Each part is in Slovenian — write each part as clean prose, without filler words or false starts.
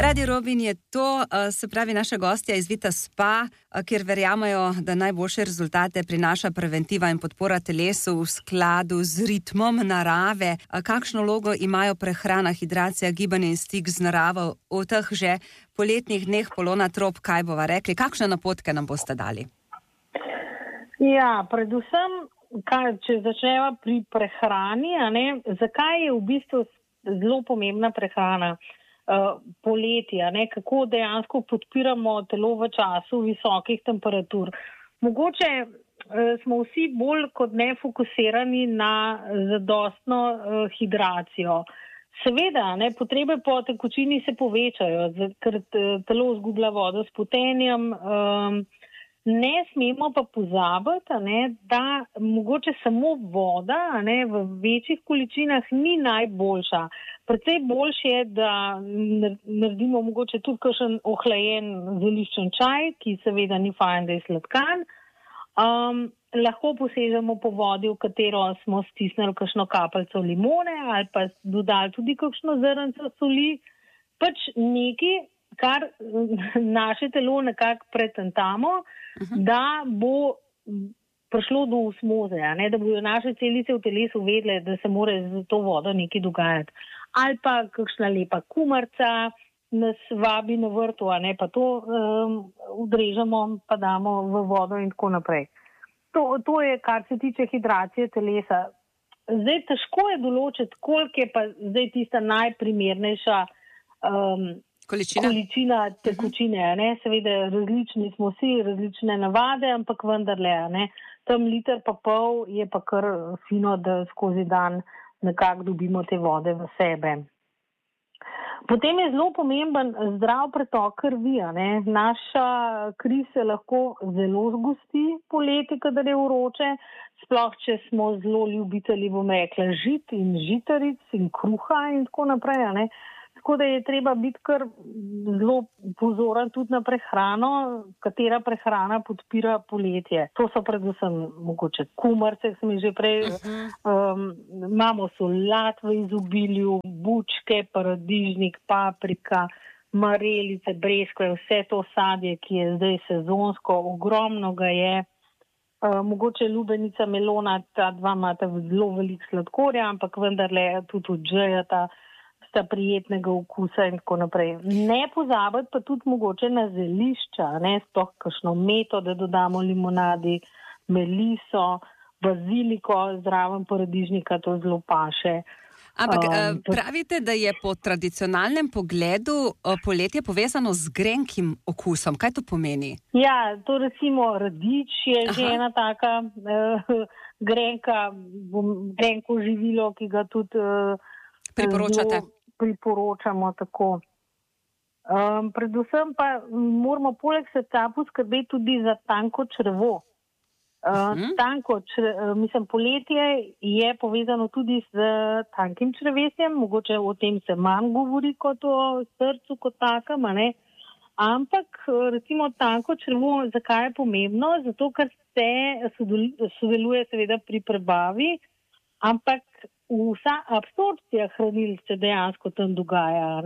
Radio Robin je to, se pravi naša gostja iz Vita Spa, kjer verjamajo, da najboljše rezultate prinaša preventiva in podpora telesu v skladu z ritmom narave. Kakšno vlogo imajo prehrana, hidracija, gibanje in stik z naravo v teh že poletnih dneh Polona Trop, kaj bova rekli? Kakšne napotke nam boste dali? Ja, predvsem, če začneva pri prehrani, zakaj je v bistvu zelo pomembna prehrana? Poletje, kako dejansko podpiramo telo v času visokih temperatur. Mogoče smo vsi bolj kot ne fokusirani na zadostno hidracijo. Seveda, potrebe po tekočini se povečajo, ker telo izgublja vodo s potenjem. Ne smemo pa pozabiti, da mogoče samo voda v večjih količinah ni najboljša. Precej boljše je, da naredimo mogoče tudi kakšen ohlajen zeliščen čaj, ki seveda ni fajn, da je sladkan. Lahko posežemo po vodi, v katero smo stisnili kakšno kapljico limone ali pa dodali tudi kakšno zrnce soli. Pač nekaj, kar naše telo nekako pretentamo, da bo prišlo do osmoze, da bodo naše celice v telesu vedle, da se mora z to vodo nekaj dogajati. Ali pa kakšna lepa kumarca nas vabi na vrtu, pa to odrežemo, pa damo v vodo in tako naprej. To je, kar se tiče hidracije telesa. Zdaj, težko je določiti, koliko je pa zdaj tista najprimernejša količina tekočine. Seveda različni smo vsi, različne navade, ampak vendarle, tam liter pa pol je pa kar fino, da skozi dan nekako dobimo te vode v sebe. Potem je zelo pomemben zdrav pretok krvi. Naša kri se lahko zelo zgosti poleti, kadar je vroče, sploh če smo zelo ljubitelji, bom rekla, žit in žitaric in kruha in tako naprej. Tako da je treba biti kar zelo pozoren tudi na prehrano, katera prehrana podpira poletje. To so predvsem mogoče kumarce, sem jih že prej, imamo solat v izobilju, bučke, paradižnik, paprika, marelice, breskve, vse to sadje, ki je zdaj sezonsko, ogromno ga je. Mogoče lubenica, melona, ta dva imata zelo veliko sladkorja, ampak vendarle tudi odžejata sta prijetnega okusa in tako naprej. Ne pozabiti pa tudi mogoče na zelišča, sploh kakšno meto, da dodamo limonadi, meliso, baziliko, zraven paradižnika, to zelo paše. Ampak pravite, da je po tradicionalnem pogledu poletje povezano z grenkim okusom. Kaj to pomeni? Ja, to recimo radič je že ena taka grenko živilo, ki ga tudi priporočamo tako. Predvsem pa moramo poleg srca poskrbeti tudi za tanko črevo. Poletje je povezano tudi s tankim črevesjem, mogoče o tem se manj govori kot o srcu kot takem, ampak recimo tanko črevo, zakaj je pomembno? Zato, ker se sodeluje seveda pri prebavi, ampak vsa absorpcija hranil se dejansko tam dogaja,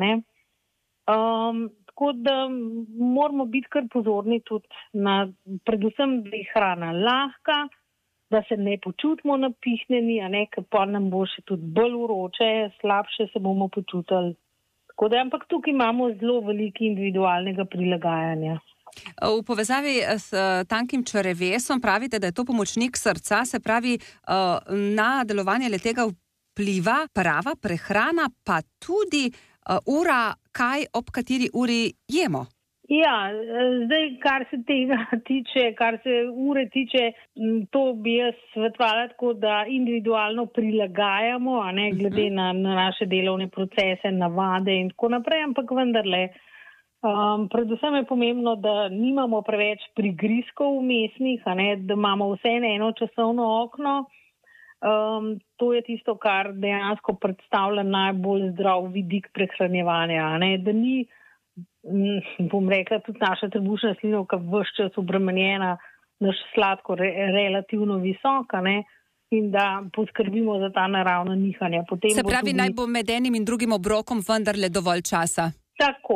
tako da moramo biti kar pozorni tudi na, predvsem, da je hrana lahka, da se ne počutimo napihnjeni, ker pa nam bo še tudi bolj vroče, slabše se bomo počutili. Tako da, ampak tukaj imamo zelo veliko individualnega prilagajanja. V povezavi s tankim črevesom pravite, da je to pomočnik srca, se pravi, na delovanje letega vpliva prava prehrana, pa tudi ura, kaj ob kateri uri jemo. Ja, zdaj, kar se tega tiče, kar se ure tiče, to bi jaz svetovala tako, da individualno prilagajamo, glede na naše delovne procese, navade in tako naprej, ampak vendarle. Predvsem je pomembno, da nimamo preveč prigrizkov vmesnih, da imamo vseeno eno časovno okno. To je tisto, kar dejansko predstavlja najbolj zdrav vidik prehranjevanja. Da ni, bom rekla, tudi naša trebušna slinavka ves čas obremenjena, naš sladkor relativno visoka, in da poskrbimo za ta naravna nihanja. Potem se pravi, naj bo med enim in drugim obrokom vendarle dovolj časa. Tako.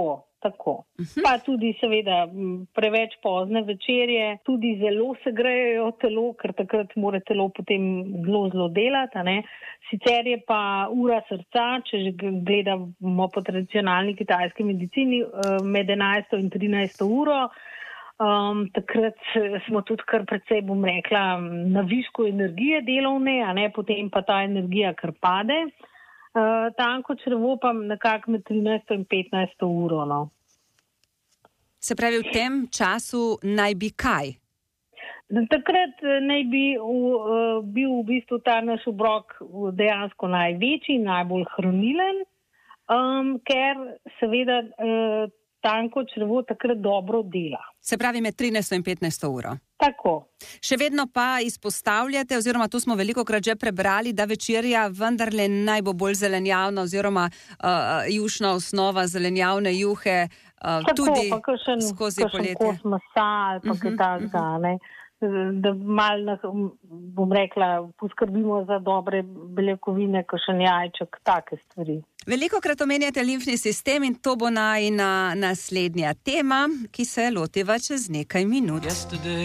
tako. Pa tudi seveda preveč pozne večerje, tudi zelo segrejejo telo, ker takrat mora telo potem zelo delati, ne. Sicer je pa ura srca, če že gledamo po tradicionalni kitajski medicini, med 11. in 13. uro. Takrat smo tudi kar precej, bom rekla, na višku energije delovne, a ne, potem pa ta energija kar pade. Tanko črevo pa nekako med 13. in 15. uro. No. Se pravi, v tem času naj bi kaj? Takrat naj bi bil v bistvu ta naš obrok dejansko največji, najbolj hranilen, ker seveda tanko črevo takrat dobro dela. Se pravi med 13. in 15. uro. Tako. Še vedno pa izpostavljate, oziroma tu smo velikokrat že prebrali, da večerja vendarle naj bo bolj zelenjavna oziroma jušna osnova, zelenjavne juhe, tudi skozi poletje. Tako, pa kos mesa ali pa kaj takega, ne. Da malo, bom rekla, poskrbimo za dobre beljakovine, kakšen jajček, take stvari. Velikokrat omenjate limfni sistem in to bo najina naslednja tema, ki se lotiva čez nekaj minut.